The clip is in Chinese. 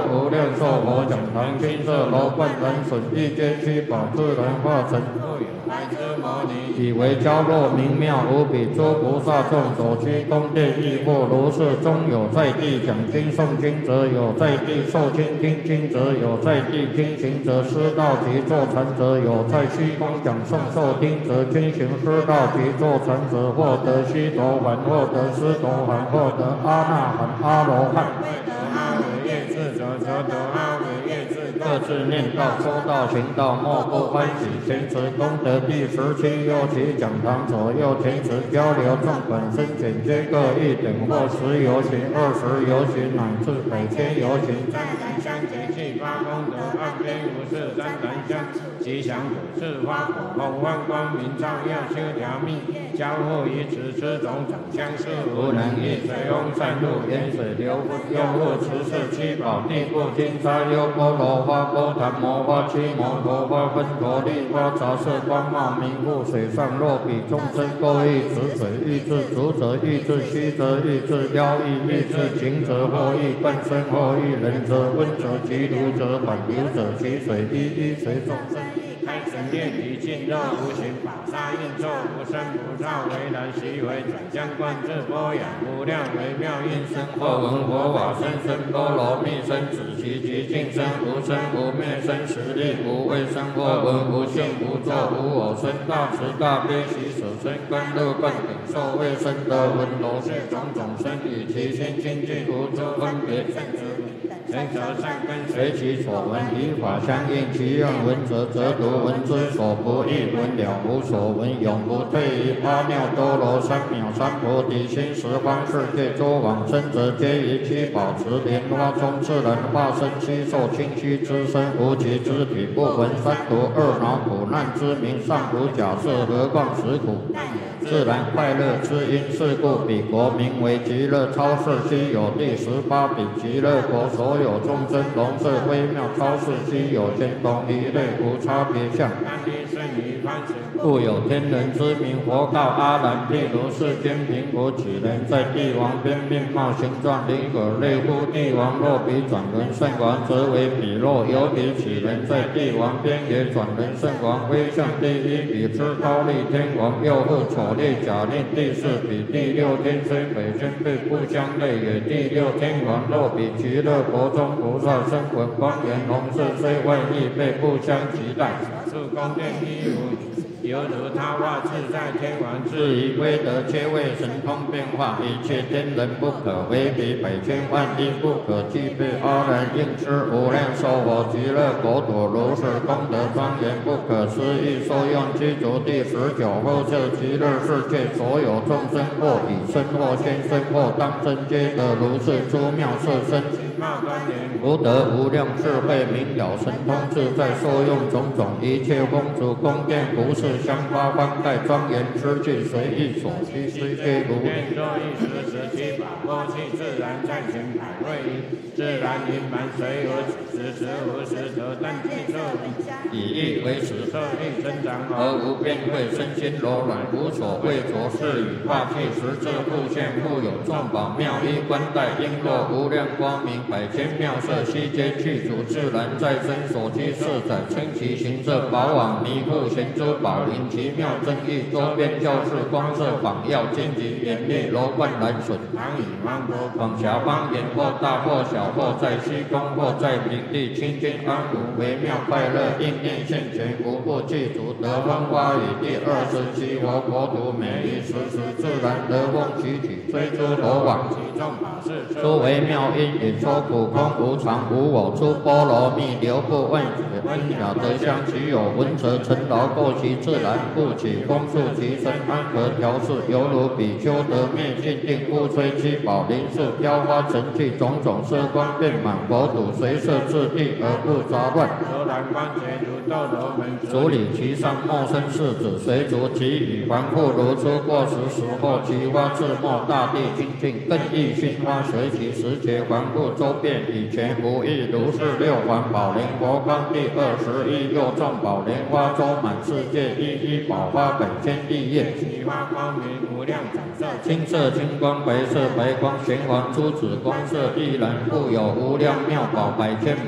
无量寿佛讲堂，金色楼观然损，一阶七宝自然化成。白痴摩尼，以为娇弱明妙无比，诸菩萨众所居宫殿亦或如是。中有在地讲经诵经者，有在地受经听经者，有在地听行者，师道及坐禅者，有在虚空讲诵受听者，经行师道及坐禅者，获得须陀洹，获得斯陀含，获得阿那含、阿罗汉。阿惟越智者，则得阿惟越智。各自念道、说道、行道，莫不欢喜。前持功德第17，右其讲堂，左右前持交流，众本身简皆各一点，或10游行、20游行，乃至100千游行。湛然相结气发功德，岸边无事湛然相吉祥果，是花果红万光明照耀，修条密交互于此，此种长相似，无能易水翁散入，沿水流不用物，持是七宝地不金沙优波罗花、波檀摩花、七摩陀花、分陀利花，杂色光茂明护，水上若比众生各异，此水欲至足者欲至虚则欲至妖异，欲至情者或欲半身，或欲人者温者急如者缓流者，其水一随众生。开神念体尽肉无形，宝沙应作无生不造，为然习为转相观自波雅，无量微妙音声，或闻佛法声声波罗蜜声，子其极尽声，无生无灭生，实力无畏生，或闻无性无作无我生，大慈大悲喜舍身观乐观顶受卫生得闻罗是种种生，以其心清净无诸分别圣者。人则善根随其所闻，依法相应，其愿闻者则读，闻之所不异，闻了无所闻，永不退于阿耨多罗三藐三菩提心。十方世界诸往生者，皆于七宝池莲花中自然化身，悉受清虚之身，无其肢体，不闻三毒二恼苦难之名，尚无假设，何况实苦？自然快乐之因，是故彼国名为极乐超世，悉有第18比极乐国，所有众生龙色微妙超世，悉有天同一类，无差别相。故有天人之名，佛告阿难：譬如世间贫苦几人，在帝王边面貌形状灵可类乎？帝王若比转轮圣王，则为彼若有比几人，在帝王边也转轮圣王，威向第1比之高丽天王，又复丑烈假令第4比，第6天虽北宣对不相类也。第6天王若比极乐国中菩萨生闻光颜红色，虽万亿倍不相及待。是宫殿一犹如他化自在天王，至于威德，皆为神通变化，一切天人不可为比，100千万亿不可计备。阿难应知无量寿佛极乐国土，如是功德庄严不可思议，所用具足第19后设极乐世界，所有众生或以身或现身或当身，皆得如是诸妙色身，福德无量智慧明了神通自在，受用种种一切风烛宫殿服饰香花方盖庄严之具，随意所需，虽皆如愿作一时17宝波气，自然暂行百位一，自然盈满随有此时无时得但具色以意为此色力增长，而无边慧，身心柔软，无所畏着，是与化气实质复现，复有众宝妙衣冠带璎珞，无量光明100千妙色，悉皆具足，自然在身所居色载，称其形色宝网弥覆，贤珠宝林奇妙正义，周边教室光色仿耀，荆棘眼力楼观蓝笋，常以芒果广狭方言，或大或小，或在虚空，或在平地，清净安无微妙快乐，应念现前，无不具足。得风花雨第27佛国土，每一时自然得风起起，追诸罗网，其众法是诸微妙因，引说苦空无常无我，诸波罗蜜流不问解，温雅德香，其有闻者尘劳过其自然，故起风速其身，安和调适，犹如比丘得灭尽定，故吹七宝林树，飘花成气，种种色光遍满佛土，随色自地而不杂乱。柔然观觉如斗罗门，主理其上莫生世子，随逐其语还复如初过时时候，其花自没大地清净，更益熏花随其时节还复周遍， 以前无异如是六环宝莲佛光第21又众宝莲花周满世界一一宝花本千亿叶，其花光明无量彩色，青色青光白色白光玄黄出紫光色，一然故有无量妙宝百千。